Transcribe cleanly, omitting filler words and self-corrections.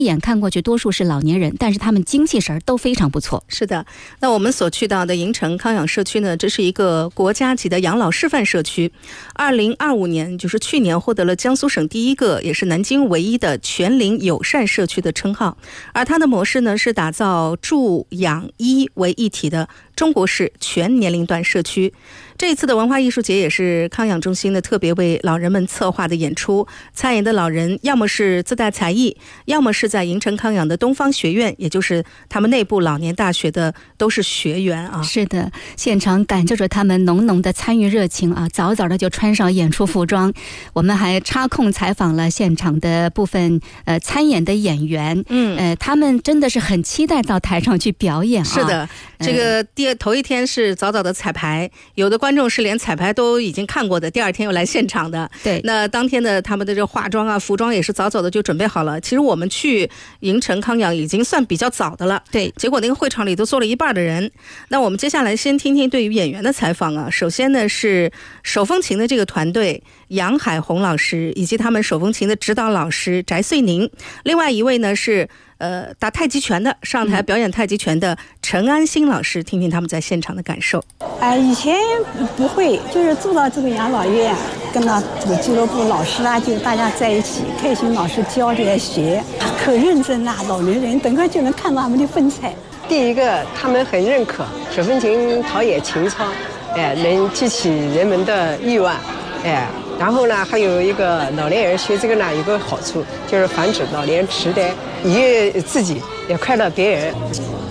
一眼看过去多数是老年人，但是他们精气神都非常不错。 是的，那我们所去到的营城康养社区呢，这是一个国家级的养老示范社区，2025年就是去年获得了江苏省第一个也是南京唯一的全龄友善社区的称号。而它的模式呢是打造住养医为一体的中国式全年龄段社区。这一次的文化艺术节也是康养中心的特别为老人们策划的演出，参演的老人要么是自带才艺，要么是在营城康养的东方学院，也就是他们内部老年大学的都是学员啊。 是的，现场感受着他们浓浓的参与热情啊，早早的就穿上演出服装。我们还插空采访了现场的部分参演的演员，他们真的是很期待到台上去表演啊。 是的，这个头一天是早早的彩排，有的观众是连彩排都已经看过的，第二天又来现场的。 对， 那当天的他们的这化妆啊、服装也是早早的就准备好了。其实我们去营城康养已经算比较早的了， 对， 结果那个会场里都坐了一半的人。那我们接下来先听听对于演员的采访啊。首先呢是手风琴的这个团队杨海红老师以及他们手风琴的指导老师翟穗宁，另外一位呢是打太极拳的，上台表演太极拳的陈安心老师，听听他们在现场的感受。 以前不会，就是住到这个养老院，跟到这个俱乐部老师啊，就大家在一起，开心老师教着学，可认真啦，老年人等会就能看到他们的风采。 第一个，他们很认可手风琴陶冶情操，能激起人们的欲望，然后呢，还有一个老年人学这个呢，有个好处就是防止老年痴呆，愉悦自己，也快乐别人。